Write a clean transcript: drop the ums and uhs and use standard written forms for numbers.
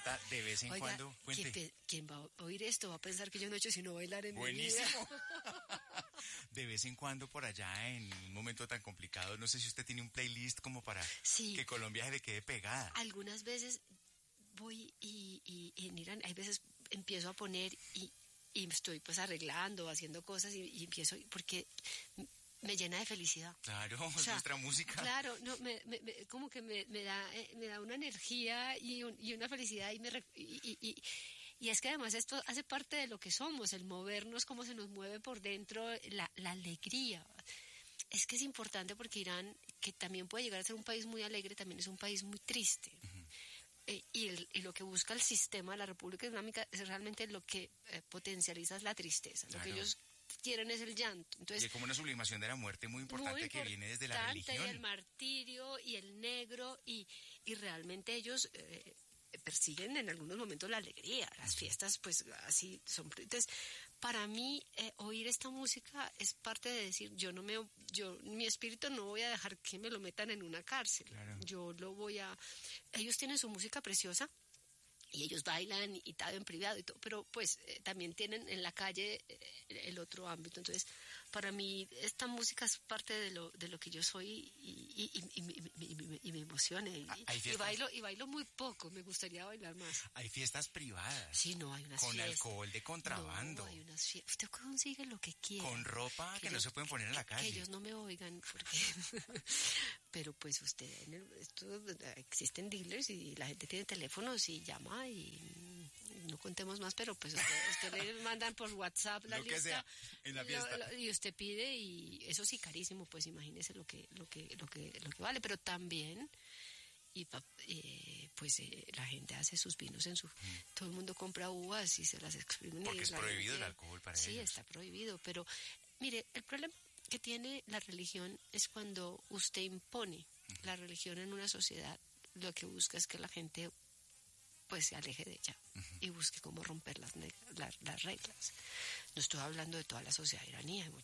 bachata de vez en Oiga, cuando. Cuente. ¿quién va a oír esto? Va a pensar que yo no he hecho sino bailar en mi Buenísimo. vida. De vez en cuando por allá en un momento tan complicado, no sé si usted tiene un playlist como para Sí. que Colombia se le quede pegada. Algunas veces voy y en Irán, hay veces empiezo a poner y estoy pues arreglando, haciendo cosas y empiezo, porque me llena de felicidad. Claro, O es sea, nuestra música. Claro, no, como que me da una energía y una felicidad y es que además esto hace parte de lo que somos, el movernos, cómo se nos mueve por dentro, la alegría. Es que es importante porque Irán, que también puede llegar a ser un país muy alegre, también es un país muy triste. Y lo que busca el sistema de la República Islámica es realmente lo que potencializa es la tristeza. Claro. Lo que ellos quieren es el llanto. Entonces, Y es como una sublimación de la muerte muy importante que viene desde la religión. Y el martirio y el negro y realmente ellos persiguen en algunos momentos la alegría. Las fiestas pues así son. Entonces, para mí oír esta música es parte de decir, mi espíritu no voy a dejar que me lo metan en una cárcel. Claro. Ellos tienen su música preciosa. Y ellos bailan y tal en privado y todo, pero pues también tienen en la calle el otro ámbito. Entonces, para mí esta música es parte de lo que yo soy y me emociona. Y bailo muy poco, me gustaría bailar más. Hay fiestas privadas. Sí, no, hay unas con fiestas. Con alcohol de contrabando. No, hay unas fiestas. Usted consigue lo que quiera. Con ropa que no se pueden poner en la calle. Que ellos no me oigan, porque... Pero pues existen dealers y la gente tiene teléfonos y llama y no contemos más, pero pues usted le mandan por WhatsApp la lo lista. Que sea, en la fiesta. Y usted pide y eso sí carísimo, pues imagínese lo que vale, pero también la gente hace sus vinos todo el mundo compra uvas y se las exprimen. Porque es prohibido el alcohol para ellos. Sí, está prohibido, pero mire, el problema que tiene la religión es cuando usted impone la religión en una sociedad, lo que busca es que la gente pues se aleje de ella y busque cómo romper las reglas. No estoy hablando de toda la sociedad iraní, hay